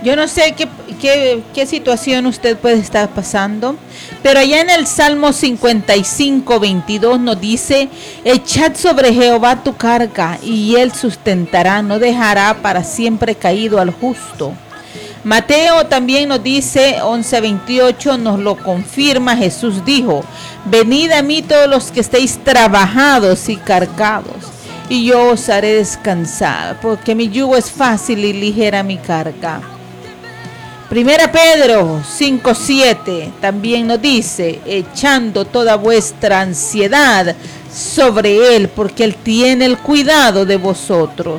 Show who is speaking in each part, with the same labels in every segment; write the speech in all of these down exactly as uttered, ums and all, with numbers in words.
Speaker 1: Yo no sé qué, qué, qué situación usted puede estar pasando, pero allá en el Salmo cincuenta y cinco, veintidós nos dice, echad sobre Jehová tu carga y él sustentará, no dejará para siempre caído al justo. Mateo también nos dice, once veintiocho, nos lo confirma, Jesús dijo, venid a mí todos los que estéis trabajados y cargados, y yo os haré descansar, porque mi yugo es fácil y ligera mi carga. Primera Pedro cinco siete también nos dice, echando toda vuestra ansiedad sobre él, porque él tiene el cuidado de vosotros.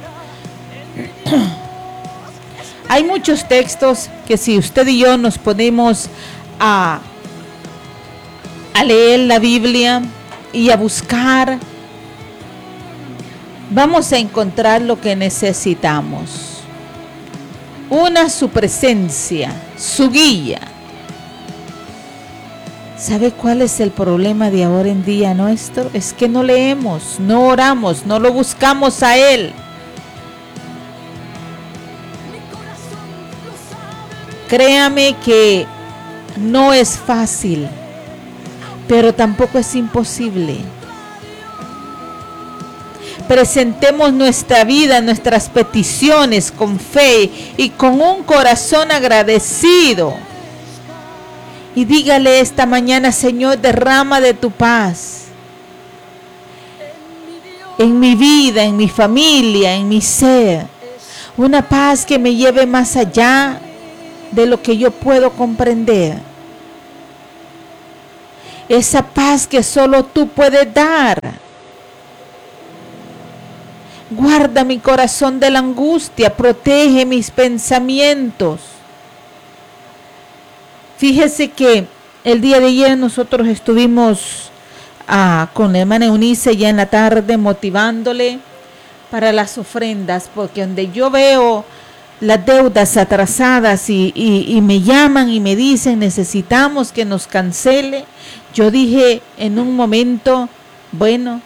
Speaker 1: Hay muchos textos que si usted y yo nos ponemos a, a leer la Biblia y a buscar, vamos a encontrar lo que necesitamos. Una, su presencia, su guía. ¿Sabe cuál es el problema de ahora en día nuestro? Es que no leemos, no oramos, no lo buscamos a Él. Créame que no es fácil, pero tampoco es imposible. Presentemos nuestra vida, nuestras peticiones con fe y con un corazón agradecido. Y dígale esta mañana, Señor, derrama de tu paz en mi vida, en mi familia, en mi ser. Una paz que me lleve más allá de lo que yo puedo comprender. Esa paz que solo tú puedes dar. Guarda mi corazón de la angustia, protege mis pensamientos. Fíjese que el día de ayer nosotros estuvimos ah, con la hermana Eunice ya en la tarde motivándole para las ofrendas, porque donde yo veo las deudas atrasadas y, y, y me llaman y me dicen necesitamos que nos cancele, yo dije en un momento, bueno,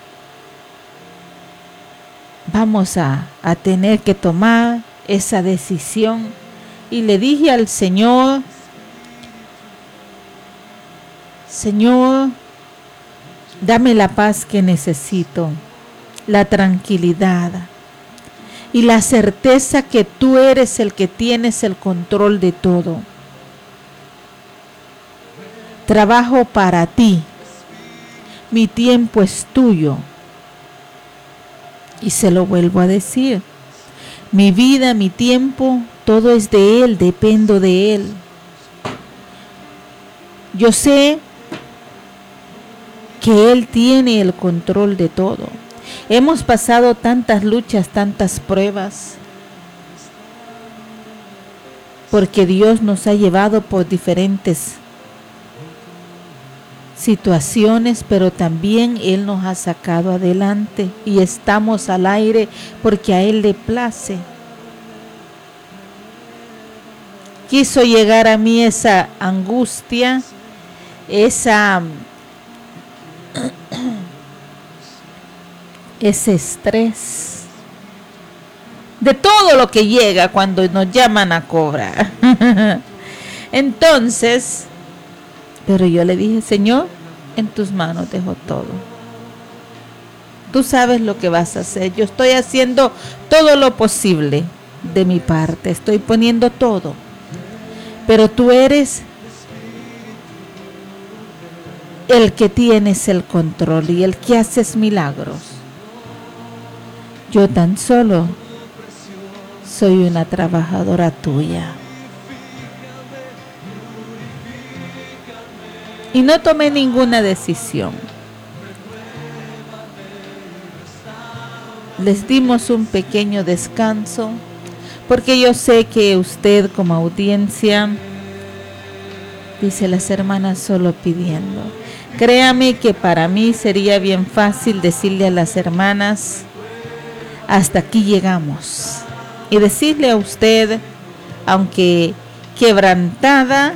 Speaker 1: vamos a, a tener que tomar esa decisión. Y le dije al Señor, Señor, dame la paz que necesito, la tranquilidad y la certeza que tú eres el que tienes el control de todo. Trabajo para ti, mi tiempo es tuyo. Y se lo vuelvo a decir, mi vida, mi tiempo, todo es de Él, dependo de Él. Yo sé que Él tiene el control de todo. Hemos pasado tantas luchas, tantas pruebas, porque Dios nos ha llevado por diferentes situaciones, pero también Él nos ha sacado adelante y estamos al aire porque a Él le place. Quiso llegar a mí esa angustia, esa ese estrés de todo lo que llega cuando nos llaman a cobrar. Entonces, pero yo le dije, Señor, en tus manos dejo todo. Tú sabes lo que vas a hacer. Yo estoy haciendo todo lo posible de mi parte. Estoy poniendo todo. Pero tú eres el que tienes el control y el que haces milagros. Yo tan solo soy una trabajadora tuya. Y no tomé ninguna decisión. Les dimos un pequeño descanso, porque yo sé que usted como audiencia, dice las hermanas solo pidiendo. Créame que para mí sería bien fácil decirle a las hermanas, hasta aquí llegamos. Y decirle a usted, aunque quebrantada,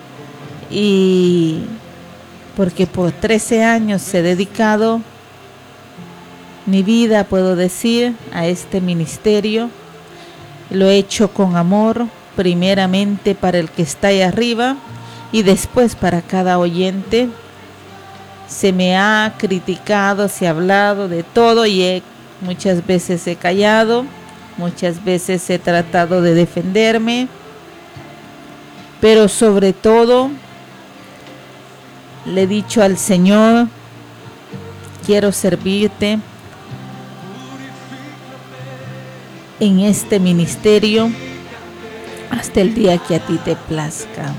Speaker 1: y porque por trece años he dedicado mi vida, puedo decir, a este ministerio, lo he hecho con amor, primeramente para el que está ahí arriba y después para cada oyente. Se me ha criticado, se ha hablado de todo y he, muchas veces he callado, muchas veces he tratado de defenderme, pero sobre todo le he dicho al Señor, quiero servirte en este ministerio hasta el día que a ti te plazca.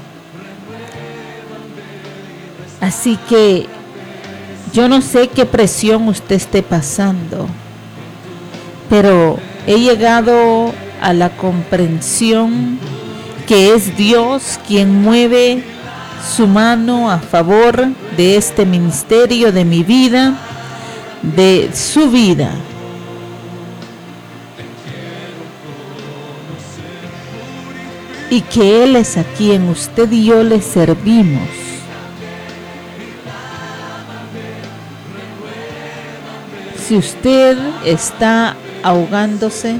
Speaker 1: Así que yo no sé qué presión usted esté pasando, pero he llegado a la comprensión que es Dios quien mueve su mano a favor de este ministerio, de mi vida, de su vida. Y que Él es a quien usted y yo le servimos. Si usted está ahogándose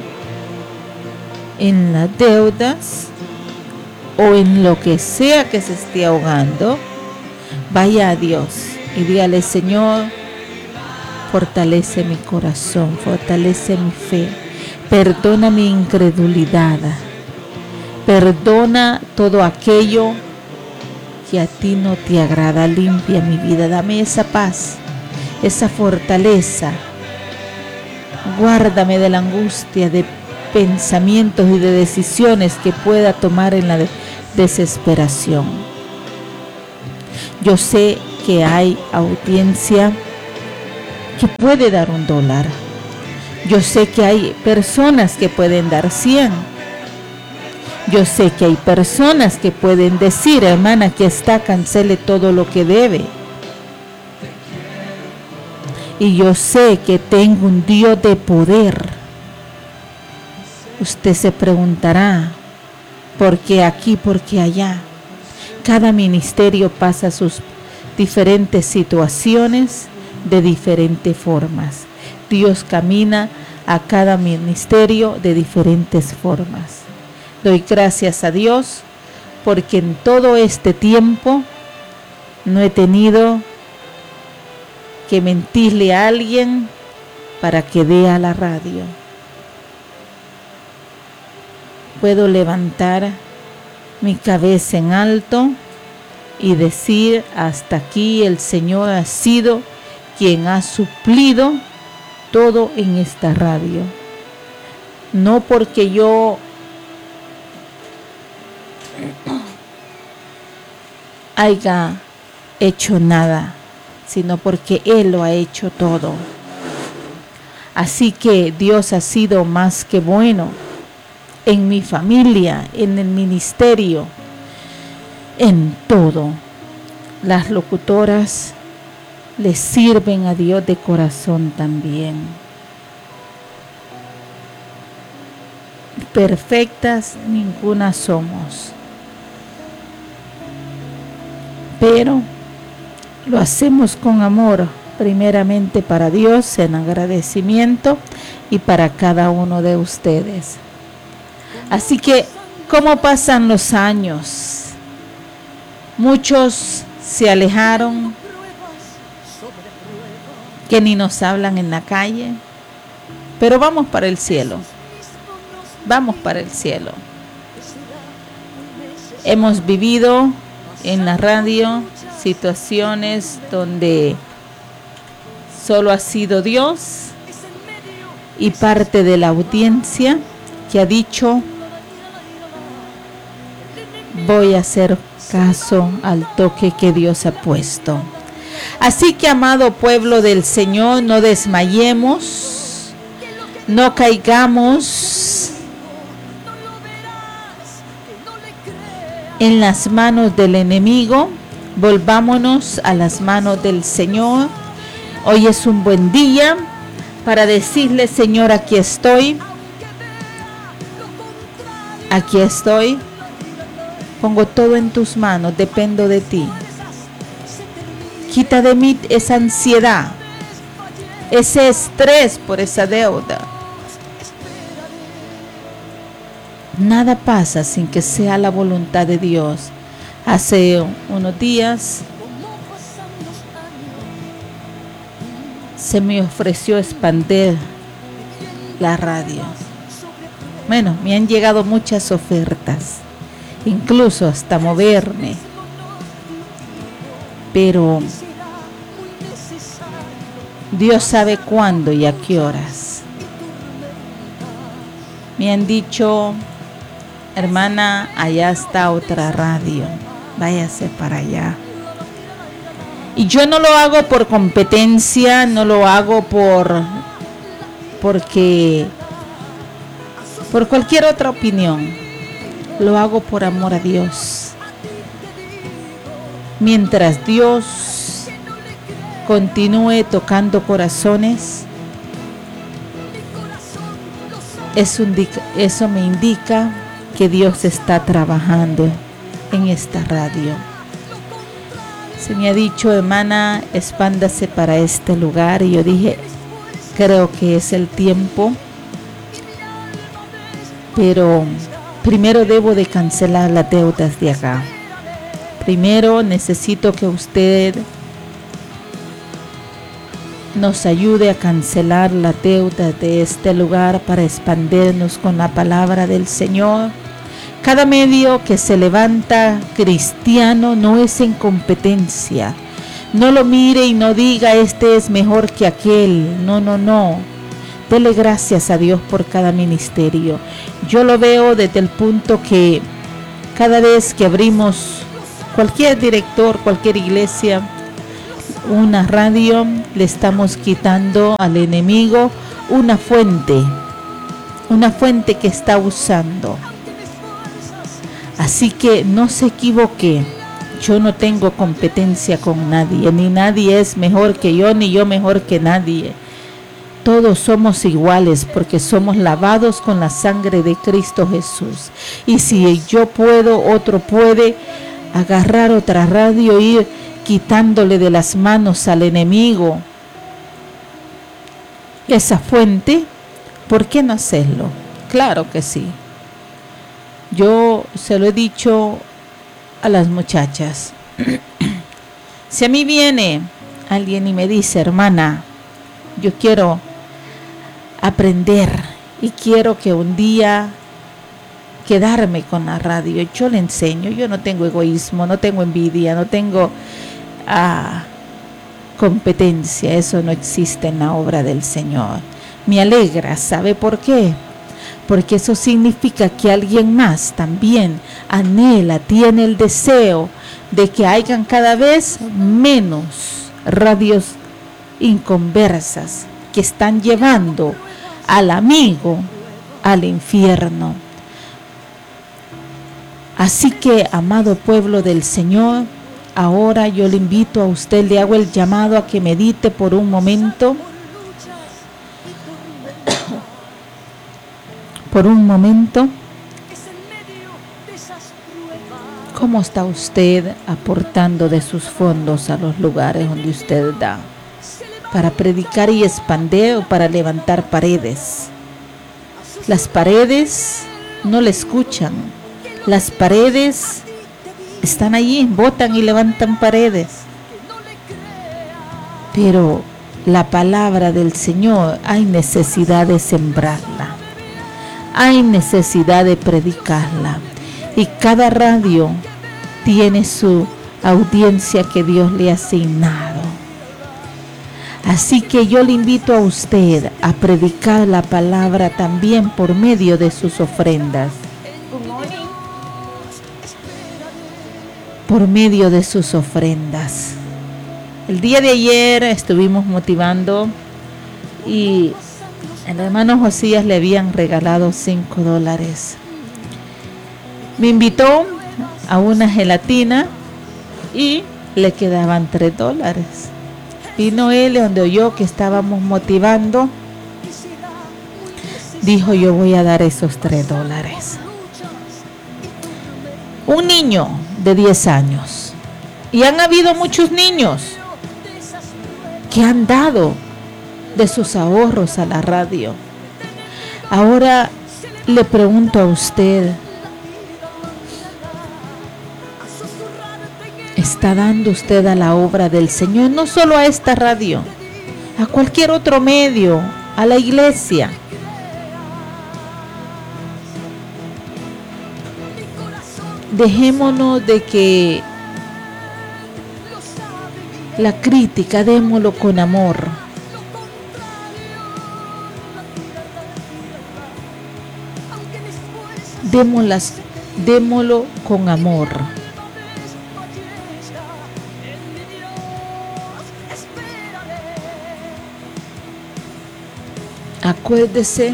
Speaker 1: en las deudas o en lo que sea que se esté ahogando, vaya a Dios y dígale: Señor, fortalece mi corazón, fortalece mi fe, perdona mi incredulidad, perdona todo aquello que a ti no te agrada, limpia mi vida, dame esa paz, esa fortaleza. Guárdame de la angustia, de pensamientos y de decisiones que pueda tomar en la desesperación. Yo sé que hay audiencia que puede dar un dólar. Yo sé que hay personas que pueden dar cien. Yo sé que hay personas que pueden decir: hermana, aquí está, cancele todo lo que debe. Y yo sé que tengo un Dios de poder. Usted se preguntará, ¿por qué aquí, por qué allá? Cada ministerio pasa sus diferentes situaciones de diferentes formas. Dios camina a cada ministerio de diferentes formas. Doy gracias a Dios porque en todo este tiempo no he tenido que mentirle a alguien para que dé a la radio. Puedo levantar mi cabeza en alto y decir: hasta aquí el Señor ha sido quien ha suplido todo en esta radio. No porque yo haya hecho nada, sino porque Él lo ha hecho todo. Así que Dios ha sido más que bueno en mi familia, en el ministerio, en todo. Las locutoras le sirven a Dios de corazón también. Perfectas ninguna somos, pero lo hacemos con amor, primeramente para Dios, en agradecimiento, y para cada uno de ustedes. Así que, ¿cómo pasan los años? Muchos se alejaron, que ni nos hablan en la calle, pero vamos para el cielo. Vamos para el cielo. Hemos vivido en la radio situaciones donde solo ha sido Dios y parte de la audiencia que ha dicho: voy a hacer caso al toque que Dios ha puesto. Así que, amado pueblo del Señor, no desmayemos, no caigamos en las manos del enemigo. Volvámonos a las manos del Señor. Hoy es un buen día para decirle: Señor, aquí estoy. Aquí estoy. Pongo todo en tus manos, dependo de ti. Quita de mí esa ansiedad, ese estrés por esa deuda. Nada pasa sin que sea la voluntad de Dios. Hace unos días se me ofreció expandir la radio. Bueno, me han llegado muchas ofertas, incluso hasta moverme. Pero Dios sabe cuándo y a qué horas. Me han dicho, hermana, allá está otra radio, váyase para allá. Y yo no lo hago por competencia, no lo hago por porque por cualquier otra opinión. Lo hago por amor a Dios. Mientras Dios continúe tocando corazones, eso, indica, eso me indica que Dios está trabajando en esta radio. Se me ha dicho, hermana, expándase para este lugar, y yo dije, creo que es el tiempo, pero primero debo de cancelar las deudas de acá. Primero necesito que usted nos ayude a cancelar la deuda de este lugar para expandirnos con la palabra del Señor. Cada medio que se levanta cristiano no es en competencia. No lo mire y no diga este es mejor que aquel. No, no, no. Dele gracias a Dios por cada ministerio. Yo lo veo desde el punto que cada vez que abrimos cualquier director, cualquier iglesia, una radio, le estamos quitando al enemigo una fuente, una fuente que está usando. Así que no se equivoque, yo no tengo competencia con nadie, ni nadie es mejor que yo, ni yo mejor que nadie. Todos somos iguales porque somos lavados con la sangre de Cristo Jesús. Y si yo puedo, otro puede agarrar otra radio e ir quitándole de las manos al enemigo esa fuente. ¿Por qué no hacerlo? Claro que sí. Yo se lo he dicho a las muchachas. Si a mí viene alguien y me dice, hermana, yo quiero aprender y quiero que un día quedarme con la radio, yo le enseño. Yo no tengo egoísmo, no tengo envidia, no tengo ah, competencia. Eso no existe en la obra del Señor. Me alegra, ¿sabe por qué? Porque eso significa que alguien más también anhela, tiene el deseo de que hayan cada vez menos radios inconversas que están llevando al amigo al infierno. Así que, amado pueblo del Señor, ahora yo le invito a usted, le hago el llamado a que medite por un momento. Por un momento, ¿cómo está usted aportando de sus fondos a los lugares donde usted da? Para predicar y expandir o para levantar paredes. Las paredes no le escuchan. Las paredes están allí, botan y levantan paredes. Pero la palabra del Señor hay necesidad de sembrarla. Hay necesidad de predicarla. Y cada radio tiene su audiencia que Dios le ha asignado. Así que yo le invito a usted a predicar la palabra también por medio de sus ofrendas. Por medio de sus ofrendas. El día de ayer estuvimos motivando y el hermano Josías le habían regalado cinco dólares. Me invitó a una gelatina y le quedaban tres dólares. Vino él donde oyó que estábamos motivando. Dijo, yo voy a dar esos tres dólares. Un niño de diez años. Y han habido muchos niños que han dado de sus ahorros a la radio. Ahora Le pregunto a usted, ¿está dando usted a la obra del Señor? No solo a esta radio, a cualquier otro medio, a la iglesia. Dejémonos de que la crítica, démoslo con amor. Démoslas, démoslo con amor. Acuérdese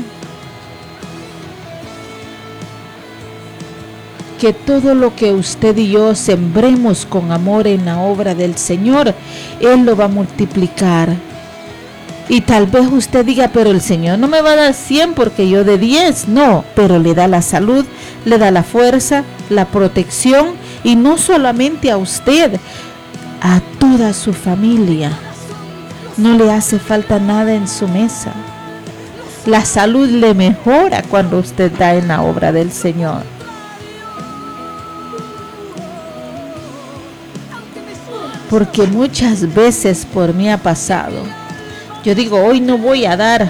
Speaker 1: que todo lo que usted y yo sembremos con amor en la obra del Señor, Él lo va a multiplicar. Y tal vez usted diga, pero el Señor no me va a dar cien porque yo de diez. No, pero le da la salud, le da la fuerza, la protección, y no solamente a usted, a toda su familia. No le hace falta nada en su mesa. La salud le mejora cuando usted da en la obra del Señor. Porque muchas veces por mí ha pasado. Yo digo, hoy no voy a dar.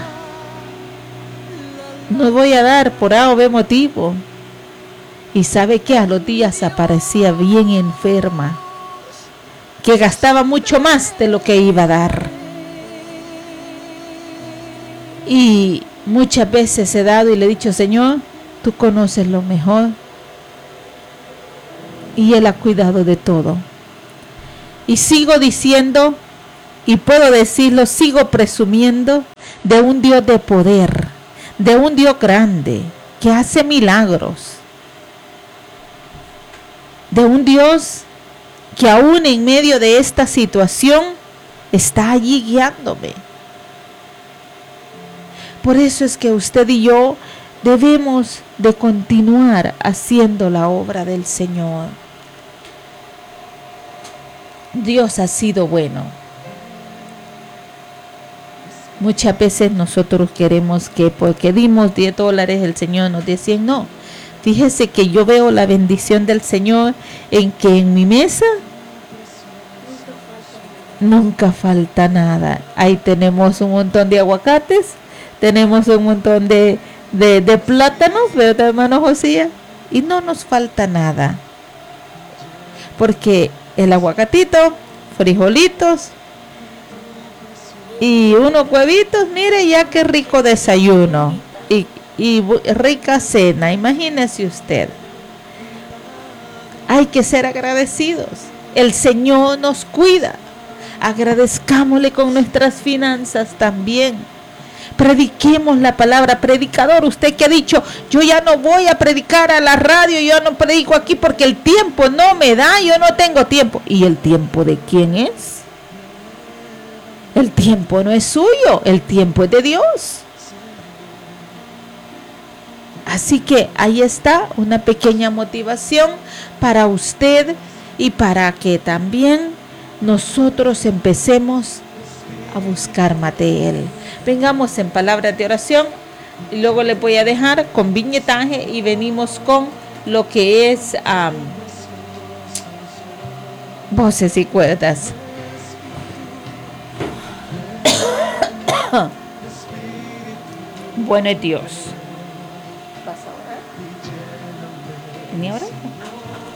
Speaker 1: No voy a dar por A o B motivo. Y sabe que a los días aparecía bien enferma. Que gastaba mucho más de lo que iba a dar. Y muchas veces he dado y le he dicho, Señor, tú conoces lo mejor. Y Él ha cuidado de todo. Y sigo diciendo, y puedo decirlo, sigo presumiendo de un Dios de poder, de un Dios grande, que hace milagros. De un Dios que aún en medio de esta situación está allí guiándome. Por eso es que usted y yo debemos de continuar haciendo la obra del Señor. Dios ha sido bueno. Muchas veces nosotros queremos que porque dimos diez dólares el Señor nos dé cien. No, fíjese que yo veo la bendición del Señor en que en mi mesa nunca falta nada. Ahí tenemos un montón de aguacates, tenemos un montón de, de, de plátanos, ¿verdad, hermano Josías? Y no nos falta nada. Porque el aguacatito, frijolitos y unos huevitos, mire ya qué rico desayuno y, y rica cena, imagínese usted. Hay que ser agradecidos. El Señor nos cuida. Agradezcámosle con nuestras finanzas también. Prediquemos la palabra. Predicador, usted que ha dicho, yo ya no voy a predicar a la radio, yo no predico aquí porque el tiempo no me da, yo no tengo tiempo. ¿Y el tiempo de quién es? El tiempo no es suyo, el tiempo es de Dios. Así que ahí está una pequeña motivación para usted y para que también nosotros empecemos a buscar más de Él. Vengamos en palabras de oración y luego les voy a dejar con viñetaje y venimos con lo que es um, voces y cuerdas. Bueno es Dios. ¿Vas a orar? ¿Ni ahora?